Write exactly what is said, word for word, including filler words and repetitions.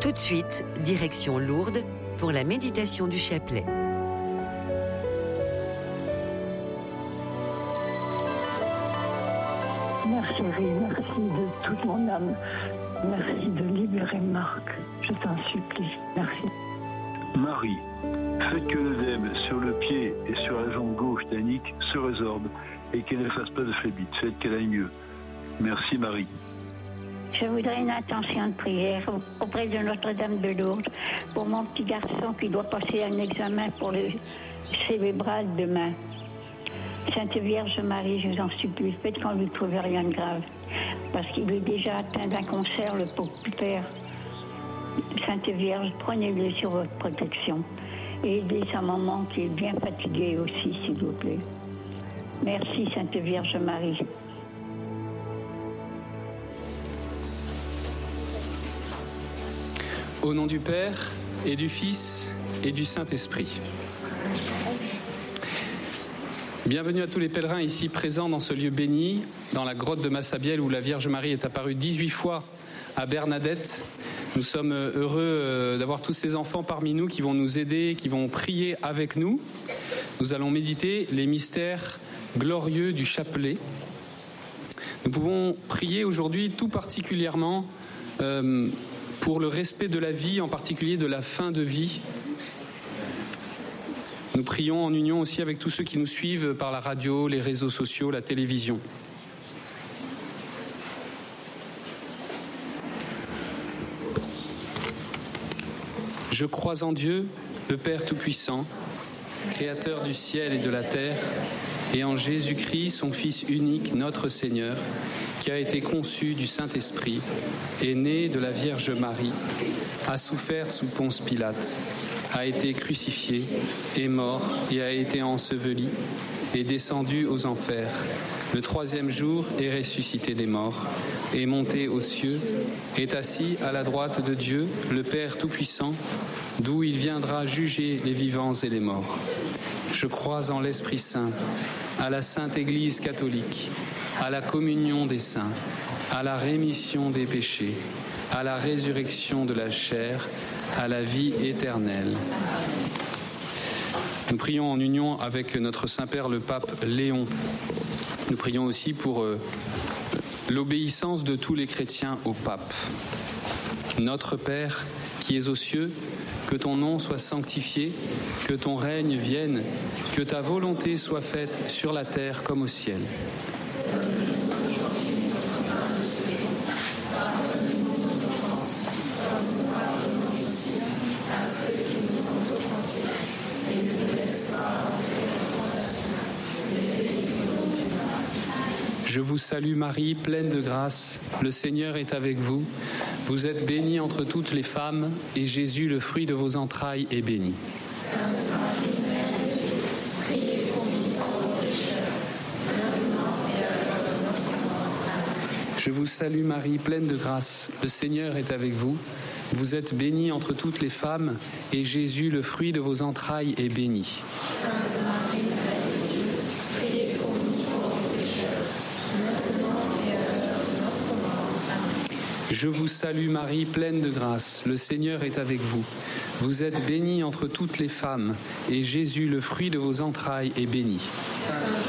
Tout de suite, direction Lourdes pour la méditation du chapelet. Mère chérie, merci de toute mon âme. Merci de libérer Marc. Je t'en supplie. Merci. Marie, faites que l'œdème sur le pied et sur la jambe gauche d'Annick se résorbe et qu'elle ne fasse pas de phlébite. Faites qu'elle aille mieux. Merci Marie. Je voudrais une intention de prière auprès de Notre-Dame de Lourdes pour mon petit garçon qui doit passer un examen pour le cérébral demain. Sainte Vierge Marie, je vous en supplie, faites qu'on ne lui trouve rien de grave, parce qu'il est déjà atteint d'un cancer, le pauvre père. Sainte Vierge, prenez-le sur votre protection et aidez sa maman qui est bien fatiguée aussi, s'il vous plaît. Merci Sainte Vierge Marie. Au nom du Père et du Fils et du Saint-Esprit. Bienvenue à tous les pèlerins ici présents dans ce lieu béni, dans la grotte de Massabielle où la Vierge Marie est apparue dix-huit fois à Bernadette. Nous sommes heureux d'avoir tous ces enfants parmi nous qui vont nous aider, qui vont prier avec nous. Nous allons méditer les mystères glorieux du chapelet. Nous pouvons prier aujourd'hui tout particulièrement euh, pour le respect de la vie, en particulier de la fin de vie. Nous prions en union aussi avec tous ceux qui nous suivent par la radio, les réseaux sociaux, la télévision. Je crois en Dieu, le Père Tout-Puissant, Créateur du ciel et de la terre, et en Jésus-Christ, son Fils unique, notre Seigneur, qui a été conçu du Saint-Esprit, est né de la Vierge Marie, a souffert sous Ponce Pilate, a été crucifié, est mort et a été enseveli, est descendu aux enfers. Le troisième jour est ressuscité des morts, est monté aux cieux, est assis à la droite de Dieu, le Père Tout-Puissant, d'où il viendra juger les vivants et les morts. Je crois en l'Esprit Saint, à la Sainte Église catholique, à la communion des saints, à la rémission des péchés, à la résurrection de la chair, à la vie éternelle. Nous prions en union avec notre Saint-Père le Pape Léon. Nous prions aussi pour euh, l'obéissance de tous les chrétiens au Pape. Notre Père, qui es aux cieux, que ton nom soit sanctifié, que ton règne vienne, que ta volonté soit faite sur la terre comme au ciel. Je vous salue Marie, pleine de grâce, le Seigneur est avec vous. Vous êtes bénie entre toutes les femmes, et Jésus, le fruit de vos entrailles, est béni. Sainte Marie, Mère de Dieu, priez pour nous pauvres pécheurs, maintenant et à l'heure de notre mort. Amen. Je vous salue Marie, pleine de grâce, le Seigneur est avec vous. Vous êtes bénie entre toutes les femmes, et Jésus, le fruit de vos entrailles, est béni. Sainte Marie, Mère de Dieu, priez pour nous pauvres pécheurs, maintenant et à l'heure de notre mort. Amen. Je vous salue Marie, pleine de grâce, le Seigneur est avec vous. Vous êtes bénie entre toutes les femmes, et Jésus, le fruit de vos entrailles, est béni. Sainte